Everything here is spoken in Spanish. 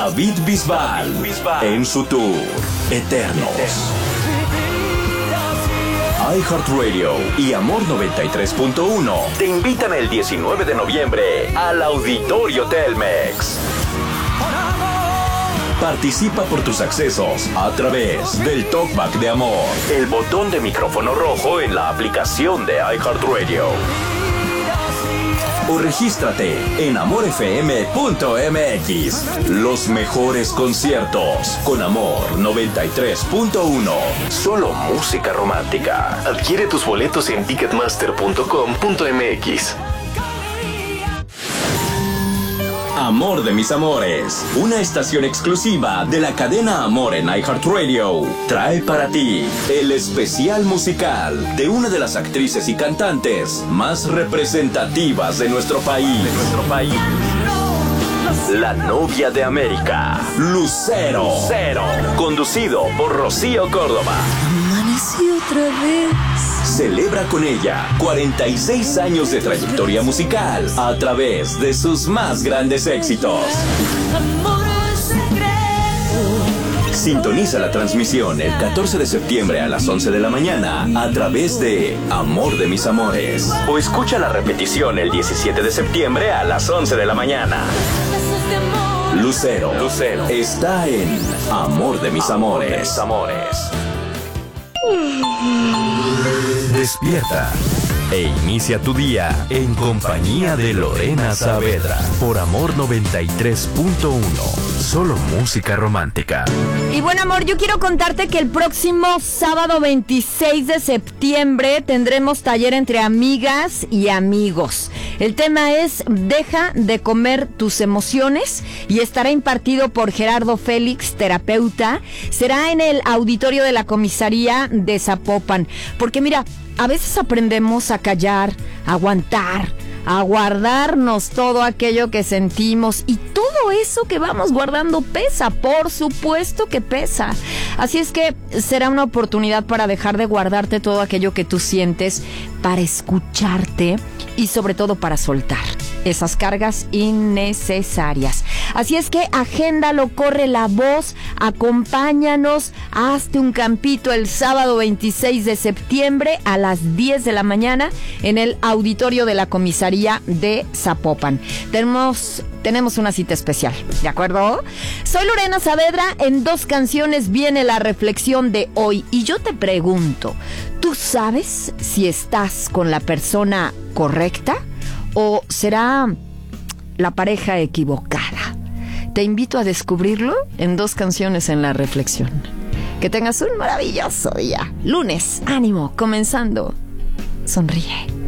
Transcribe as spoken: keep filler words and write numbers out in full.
David Bisbal en su tour Eternos. iHeartRadio y Amor noventa y tres punto uno te invitan el diecinueve de noviembre al Auditorio Telmex. Participa por tus accesos a través del Talkback de Amor, el botón de micrófono rojo en la aplicación de iHeartRadio. O regístrate en amor f m punto m x. Los mejores conciertos con Amor noventa y tres punto uno. Solo música romántica. Adquiere tus boletos en ticketmaster punto com punto m x. Amor de mis amores, una estación exclusiva de la cadena Amor en iHeartRadio, trae para ti el especial musical de una de las actrices y cantantes más representativas de nuestro país. De nuestro país. La novia de América, Lucero. Lucero. Conducido por Rocío Córdoba. Amanecí otra vez. Celebra con ella cuarenta y seis años de trayectoria musical a través de sus más grandes éxitos. Sintoniza la transmisión el catorce de septiembre a las once de la mañana a través de Amor de mis amores. O escucha la repetición el diecisiete de septiembre a las once de la mañana. Lucero, Lucero está en Amor de mis amores. De mis amores. Despierta e inicia tu día en compañía de Lorena Saavedra por Amor noventa y tres punto uno. Solo música romántica. Y bueno, amor, yo quiero contarte que el próximo sábado veintiséis de septiembre tendremos taller entre amigas y amigos. El tema es Deja de comer tus emociones y estará impartido por Gerardo Félix, terapeuta. Será en el auditorio de la comisaría de Zapopan. Porque mira, a veces aprendemos a callar, a aguantar, a guardarnos todo aquello que sentimos, y todo eso que vamos guardando pesa, por supuesto que pesa. Así es que será una oportunidad para dejar de guardarte todo aquello que tú sientes, para escucharte y sobre todo para soltar esas cargas innecesarias. Así es que agéndalo, corre la voz, acompáñanos, hazte un campito el sábado veintiséis de septiembre a las diez de la mañana en el auditorio de la comisaría de Zapopan. Tenemos, tenemos una cita especial, ¿de acuerdo? Soy Lorena Saavedra, en dos canciones viene la reflexión de hoy y yo te pregunto, ¿tú sabes si estás con la persona correcta o será la pareja equivocada? Te invito a descubrirlo en dos canciones en la reflexión. Que tengas un maravilloso día. Lunes, ánimo, comenzando. Sonríe.